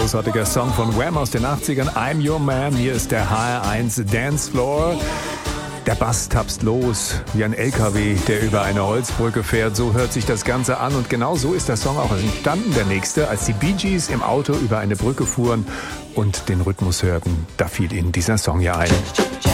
großartiger Song von Wham aus den 80ern. I'm Your Man. Hier ist der HR1 Dance Floor. Der Bass tapst los wie ein LKW, der über eine Holzbrücke fährt. So hört sich das Ganze an und genau so ist der Song auch entstanden, der nächste. Als die Bee Gees im Auto über eine Brücke fuhren und den Rhythmus hörten, da fiel ihnen dieser Song ja ein.